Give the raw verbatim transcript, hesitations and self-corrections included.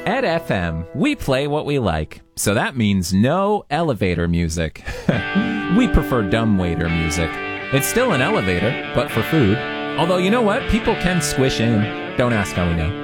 At F M, we play what we like, so that means no elevator music. We prefer dumbwaiter music. It's still an elevator, but for food. Although, you know what? People can squish in. Don't ask how we know.